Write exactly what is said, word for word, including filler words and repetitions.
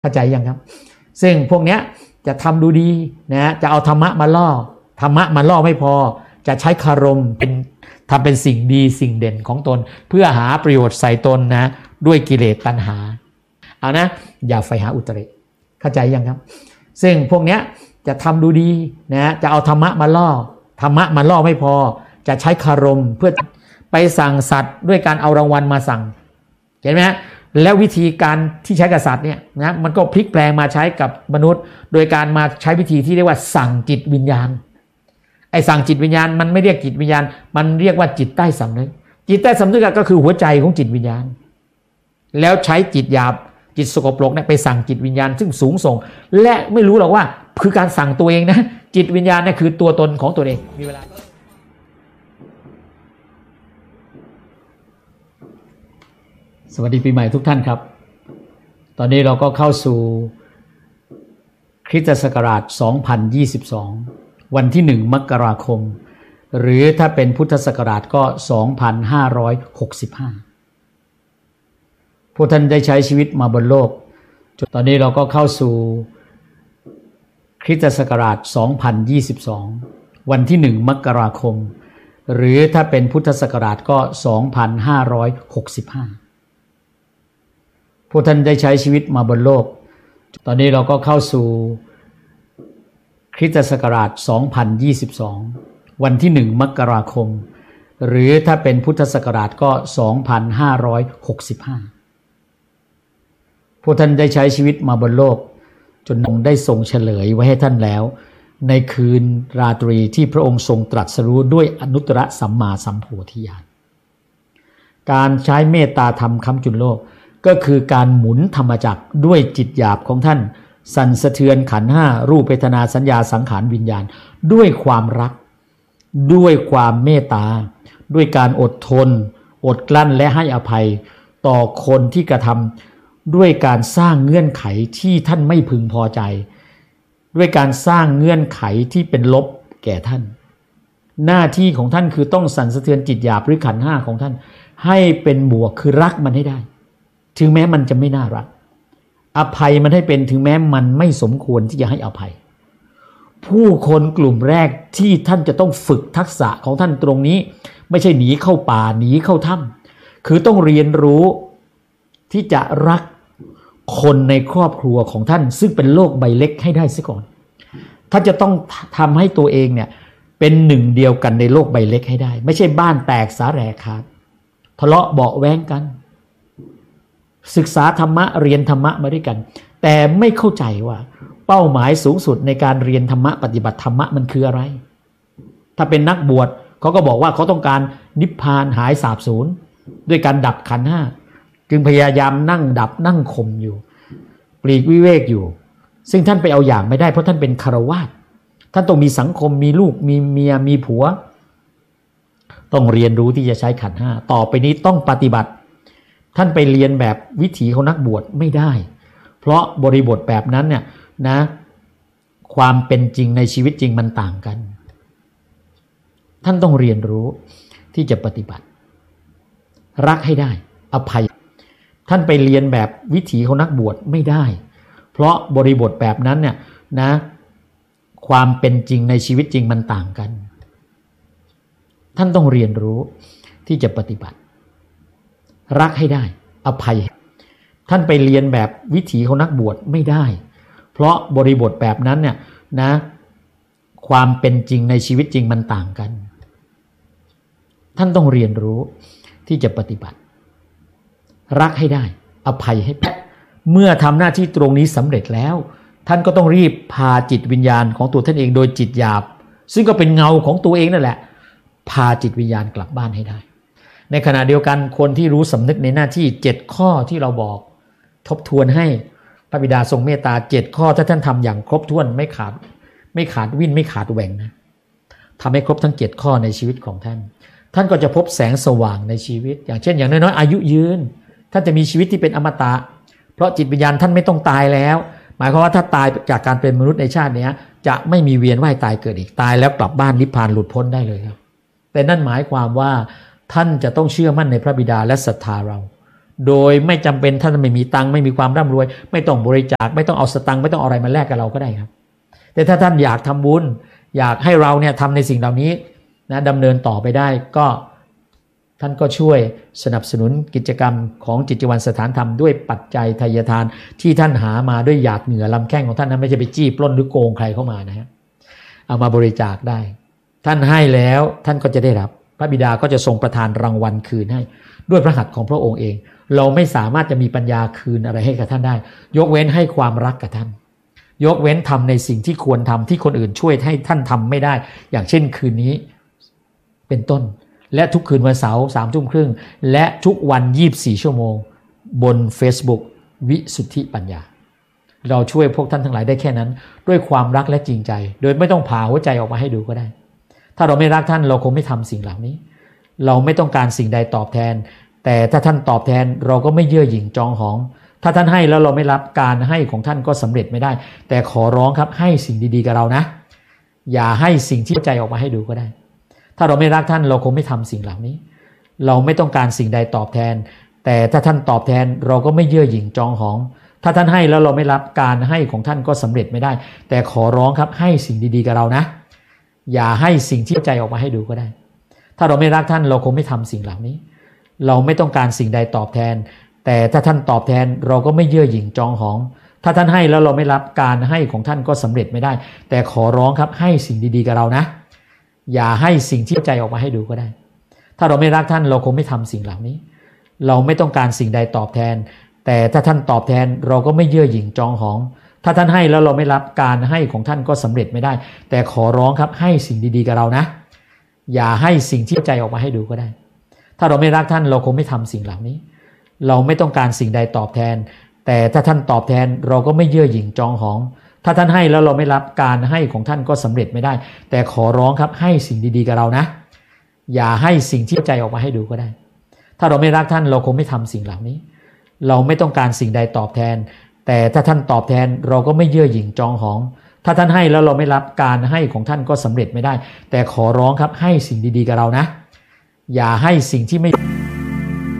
เข้าใจยังครับซึ่งพวกเนี้ยจะทำดูดีนะจะเอาธรรมะมาล่อธรรมะมาล่อไม่พอจะใช้คารมเป็นทำเป็นสิ่งดีสิ่งเด่นของตนเพื่อหาประโยชน์ใส่ตนนะด้วยกิเลสตัณหาเอานะอย่าใฝ่หาอุตริเข้าใจยังครับซึ่งพวกเนี้ยจะทำดูดีนะจะเอาธรรมะมาล่อธรรมะมาล่อไม่พอจะใช้คารมเพื่อไปสั่งสัตว์ด้วยการเอารางวัลมาสั่งเห็นไหมฮะแล้ววิธีการที่ใช้กับสัตว์เนี่ยนะมันก็พลิกแปลงมาใช้กับมนุษย์โดยการมาใช้วิธีที่เรียกว่าสั่งจิตวิญญาณไอ้สั่งจิตวิญญาณมันไม่เรียกจิตวิญญาณมันเรียกว่าจิตใต้สำนึกจิตใต้สำนึกก็คือหัวใจของจิตวิญญาณแล้วใช้จิตหยาบจิตสกปรกเนี่ยไปสั่งจิตวิญญาณซึ่งสูงส่งและไม่รู้หรอกว่าคือการสั่งตัวเองนะจิตวิญญาณเนี่ยคือตัวตนของตัวเองมีเวลาสวัสดีปีใหม่ทุกท่านครับตอนนี้เราก็เข้าสู่คริสตศักราชสองพันยี่สิบสองวันที่หนึ่งมกราคมหรือถ้าเป็นพุทธศักราชก็สองพันห้าร้อยหกสิบห้าพวกท่านได้ใช้ชีวิตมาบนโลกตอนนี้เราก็เข้าสู่คริสตศักราชสองพันยี่สิบสองวันที่หนึ่งมกราคมหรือถ้าเป็นพุทธศักราชก็สองพันห้าร้อยหกสิบห้าพวกท่านได้ใช้ชีวิตมาบนโลกตอนนี้เราก็เข้าสู่คริสตศักราชสองพันยี่สิบสองวันที่หนึ่งมกราคมหรือถ้าเป็นพุทธศักราชก็สองพันห้าร้อยหกสิบห้าพวกท่านได้ใช้ชีวิตมาบนโลกจนองค์ได้ทรงเฉลยไว้ให้ท่านแล้วในคืนราตรีที่พระองค์ทรงตรัสรู้ด้วยอนุตตรสัมมาสัมโพธิญาณการใช้เมตตาธรรมค้ำจุนโลกก็คือการหมุนธรรมจักรด้วยจิตหยาบของท่านสั่นสะเทือนขันธ์ห้ารูปเวทนาสัญญาสังขารวิญญาณด้วยความรักด้วยความเมตตาด้วยการอดทนอดกลั้นและให้อภัยต่อคนที่กระทำด้วยการสร้างเงื่อนไขที่ท่านไม่พึงพอใจด้วยการสร้างเงื่อนไขที่เป็นลบแก่ท่านหน้าที่ของท่านคือต้องสั่นสะเทือนจิตหยาบหรือขันธ์ห้าของท่านให้เป็นบวกคือรักมันให้ได้ถึงแม้มันจะไม่น่ารักอภัยมันให้เป็นถึงแม้มันไม่สมควรที่จะให้อภัยผู้คนกลุ่มแรกที่ท่านจะต้องฝึกทักษะของท่านตรงนี้ไม่ใช่หนีเข้าป่าหนีเข้าถ้ำคือต้องเรียนรู้ที่จะรักคนในครอบครัวของท่านซึ่งเป็นโลกใบเล็กให้ได้ซะก่อนท่านจะต้องทำให้ตัวเองเนี่ยเป็นหนึ่งเดียวกันในโลกใบเล็กให้ได้ไม่ใช่บ้านแตกสาแหรกขาดทะเลาะเบาะแว้งกันศึกษาธรรมะเรียนธรรมะมาด้วยกันแต่ไม่เข้าใจว่าเป้าหมายสูงสุดในการเรียนธรรมะปฏิบัติธรรมะมันคืออะไรถ้าเป็นนักบวชเขาก็บอกว่าเขาต้องการนิพพานหายสาบสูญด้วยการดับขันธ์ห้าจึงพยายามนั่งดับนั่งข่มอยู่ปลีกวิเวกอยู่ซึ่งท่านไปเอาอย่างไม่ได้เพราะท่านเป็นฆราวาสท่านต้องมีสังคมมีลูกมีเมียมีผัวต้องเรียนรู้ที่จะใช้ขันธ์ห้าต่อไปนี้ต้องปฏิบัติท่านไปเรียนแบบวิถีของนักบวชไม่ได้เพราะบริบทแบบนั้นเนี่ยนะความเป็นจริงในชีวิตจริงมันต่างกันท่านต้องเรียนรู้ที่จะปฏิบัติรักให้ได้อภัยท่านไปเรียนแบบวิถีของนักบวชไม่ได้เพราะบริบทแบบนั้นเนี่ยนะความเป็นจริงในชีวิตจริงมันต่างกันท่านต้องเรียนรู้ที่จะปฏิบัติรักให้ได้อภัยท่านไปเรียนแบบวิถีของนักบวชไม่ได้เพราะบริบทแบบนั้นเนี่ยนะความเป็นจริงในชีวิตจริงมันต่างกันท่านต้องเรียนรู้ที่จะปฏิบัติรักให้ได้อภัยให้เมื่อทำหน้าที่ตรงนี้สำเร็จแล้วท่านก็ต้องรีบพาจิตวิญญาณของตัวท่านเองโดยจิตหยาบซึ่งก็เป็นเงาของตัวเองนั่นแหละพาจิตวิญญาณกลับบ้านให้ได้ในขณะเดียวกันคนที่รู้สำนึกในหน้าที่เจ็ดข้อที่เราบอกทบทวนให้พระบิดาทรงเมตตาเจ็ดข้อถ้าท่านทำอย่างครบถ้วนไม่ขาดไม่ขาดวิ่นไม่ขาดแหว่งนะทำให้ครบทั้งเจ็ดข้อในชีวิตของท่านท่านก็จะพบแสงสว่างในชีวิตอย่างเช่นอย่างน้อยๆอายุยืนท่านจะมีชีวิตที่เป็นอมตะเพราะจิตวิญญาณท่านไม่ต้องตายแล้วหมายความว่าถ้าตายจากการเป็นมนุษย์ในชาตินี้จะไม่มีเวียนว่ายตายเกิดอีกตายแล้วกลับบ้านนิพพานหลุดพ้นได้เลยครับแต่นั่นหมายความว่าท่านจะต้องเชื่อมั่นในพระบิดาและศรัทธาเราโดยไม่จำเป็นท่านไม่มีตังค์ไม่มีความร่ำรวยไม่ต้องบริจาคไม่ต้องเอาสตังค์ไม่ต้องเอาอะไรมาแลกกับเราก็ได้ครับแต่ถ้าท่านอยากทำบุญอยากให้เราเนี่ยทำในสิ่งเหล่านี้นะดำเนินต่อไปได้ก็ท่านก็ช่วยสนับสนุนกิจกรรมของจิตวันสถานธรรมด้วยปัจจัยทายทานที่ท่านหามาด้วยหยาดเหงื่อลำแข้งของท่านนั้นไม่ใช่ไปจี้ปล้นหรือโกงใครเข้ามานะฮะเอามาบริจาคได้ท่านให้แล้วท่านก็จะได้รับพระบิดาก็จะทรงประทานรางวัลคืนให้ด้วยพระหัตถ์ของพระองค์เองเราไม่สามารถจะมีปัญญาคืนอะไรให้กับท่านได้ยกเว้นให้ความรักกับท่านยกเว้นทำในสิ่งที่ควรทำที่คนอื่นช่วยให้ท่านทำไม่ได้อย่างเช่นคืนนี้เป็นต้นและทุกคืนวันเสาร์สามทุ่มครึ่งและทุกวันยี่สิบสี่ชั่วโมงบน Facebook วิสุทธิปัญญาเราช่วยพวกท่านทั้งหลายได้แค่นั้นด้วยความรักและจริงใจโดยไม่ต้องผ่าหัวใจออกมาให้ดูก็ได้ถ้าเราไม่รักท่านเราคงไม่ทำสิ่งเหล่านี้เราไม่ต้องการสิ่งใดตอบแทนแต่ถ้าท่านตอบแทนเราก็ไม่เย่อหยิ่งจองหองถ้าท่านให้แล้วเราไม่รับการให้ของท่านก็สำเร็จไม่ได้แต่ขอร้องครับให้สิ่งดีๆกับเรานะอย่าให้สิ่งที่ใจออกมาให้ดูก็ได้ถ้าเราไม่รักท่านเราคงไม่ทำสิ่งเหล่านี้เราไม่ต้องการสิ่งใดตอบแทนแต่ถ้าท่านตอบแทนเราก็ไม่เย่อหยิ่งจองหองถ้าท่านให้แล้วเราไม่รับการให้ของท่านก็สำเร็จไม่ได้แต่ขอร้องครับให้สิ่งดีๆกับเรานะอย่าให้สิ่งที่ใจออกมาให้ดูก็ได้ถ้าเราไม่รักท่านเราคงไม่ทำสิ่งเหล่านี้เราไม่ต้องการสิ่งใดตอบแทนแต่ถ้าท่านตอบแทนเราก็ไม่เย่อหยิ่งจองหองถ้าท่านให้แล้วเราไม่รับการให้ของท่านก็สำเร็จไม่ได้แต่ขอร้องครับให้สิ่งดีๆกับเรานะอย่าให้สิ่งที่ใจออกมาให้ดูก็ได้ถ้าเราไม่รักท่านเราคงไม่ทำสิ่งเหล่านี้เราไม่ต้องการสิ่งใดตอบแทนแต่ถ้าท่านตอบแทนเราก็ไม่เย่อหยิ่งจองหองถ้าท่านให้แล้วเราไม่รับการให้ของท่านก็สำเร็จไม่ได้แต่ขอร้องครับให้สิ่งดีๆกับเรานะอย่าให้สิ่งที่ใจออกมาให้ดูก็ได้ถ้าเราไม่รักท่านเราคงไม่ทำสิ่งเหล่านี้เราไม่ต้องการสิ่งใดตอบแทนแต่ถ้าท่านตอบแทนเราก็ไม่เย่อหยิ่งจองหองถ้าท่านให้แล้วเราไม่รับการให้ของท่านก็สำเร็จไม่ได้แต่ขอร้องครับให้สิ่งดีๆกับเรานะอย่าให้สิ่งที่ใจออกมาให้ดูก็ได้ถ้าเราไม่รักท่านเราคงไม่ทำสิ่งเหล่านี้เราไม่ต้องการสิ่งใดตอบแทนแต่ถ้าท่านตอบแทนเราก็ไม่เย่อหยิ่งจองหองถ้าท่านให้แล้วเราไม่รับการให้ของท่านก็สำเร็จไม่ได้แต่ขอร้องครับให้สิ่งดีๆกับเรานะอย่าให้สิ่งที่ไม่